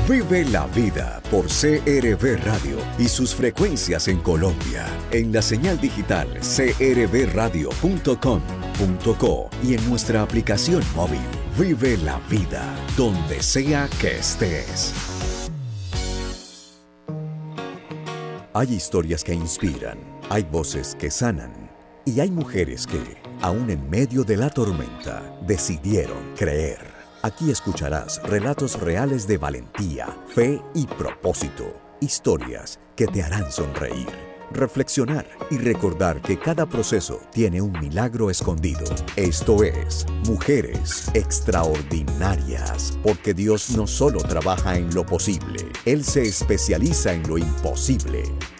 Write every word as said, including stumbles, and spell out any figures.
Vive la vida por C R V Radio y sus frecuencias en Colombia, en la señal digital c r v radio punto com punto co y en nuestra aplicación móvil. Vive la vida donde sea que estés. Hay historias que inspiran, hay voces que sanan y hay mujeres que, aún en medio de la tormenta, decidieron creer. Aquí escucharás relatos reales de valentía, fe y propósito. Historias que te harán sonreír, reflexionar y recordar que cada proceso tiene un milagro escondido. Esto es Mujeres Extraordinarias, porque Dios no solo trabaja en lo posible, Él se especializa en lo imposible.